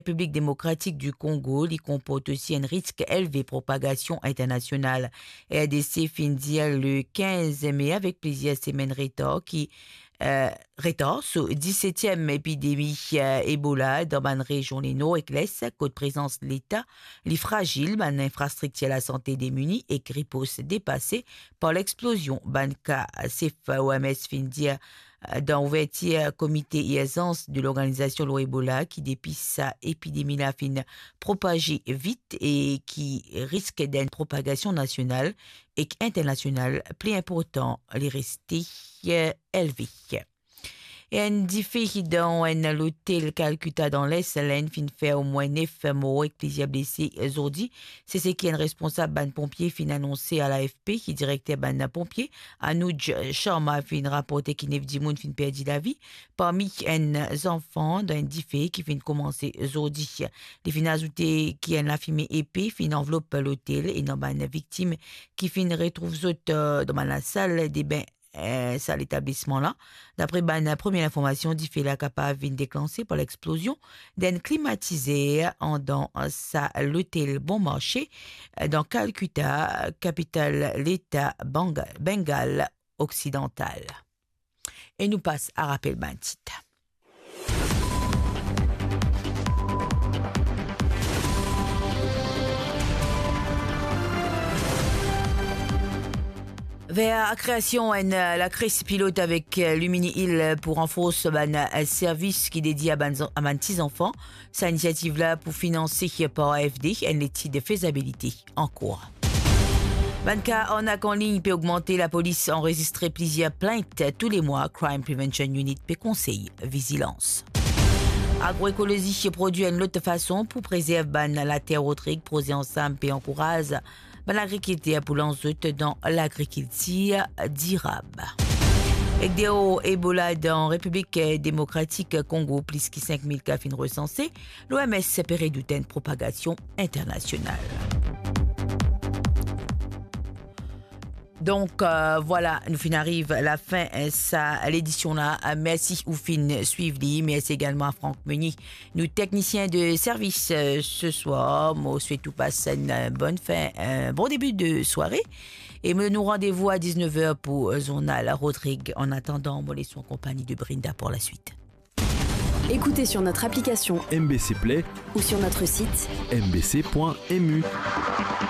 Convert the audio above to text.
République démocratique du Congo, il comporte aussi un risque élevé de propagation internationale. RDC finit le 15 mai avec plusieurs semaines qui retard sur 17e épidémie Ebola dans la région les nord et l'est, côte présence de l'État, les fragiles, ban infrastructure la santé démunie et grippos dépassés par l'explosion ban cas CFOMS finit dans l'ouverture comité et aisance de l'organisation de l'Ebola qui depuis sa épidémie la fin propagée vite et qui risque d'une propagation nationale et internationale plus important les rester élevés. Et un défi dans un hôtel Calcutta dans l'Est, l'Inde fin fait au moins 9 morts et plusieurs blessés aujourd'hui. C'est ce qui est responsable ban pompier fin annoncé à l'AFP qui directeur ban pompier. Anuj Sharma fin rapporté qui 9 moun fin perdu la vie. Parmi les enfants d'un défi qui fin commencer aujourd'hui. Les fin ajouté qui a la fumée épée fin enveloppe l'hôtel et non ban victime qui fin retrouve dans la salle des bains. Ça l'établissement là d'après la première information dit la capable de déclencher par l'explosion d'un climatisé dans sa l'hôtel Bon Marché dans Calcutta, capitale l'État Bengale occidental. Et nous passe à rappel bantit. Vers la création la crise pilote avec Lumini Hill pour renforcer un service qui est dédié à petits enfants. Cette initiative-là pour financer par AFD une étude de faisabilité en cours. Banca en ligne peut augmenter, la police enregistrer plusieurs plaintes tous les mois. Crime Prevention Unit peut conseiller vigilance. Agroécologie produit une autre façon pour préserver la terre autrique, poser ensemble et encourage l'agriculture pour l'enjeu dans l'agriculture durable. Ecdéo Ebola dans République démocratique Congo, plus que 5000 cas fin recensés, l'OMS s'est redouter une propagation internationale. Donc voilà, nous fin arrive à la fin à l'édition là. Merci ou fin suivre, merci également à Franck Meunier, nous techniciens de service ce soir. Moi souhaite tout passe une bonne fin, un bon début de soirée et nous rendez-vous à 19h pour journal Rodrigue. En attendant, moi laissons en compagnie de Brinda pour la suite. Écoutez sur notre application MBC Play ou sur notre site mbc.mu.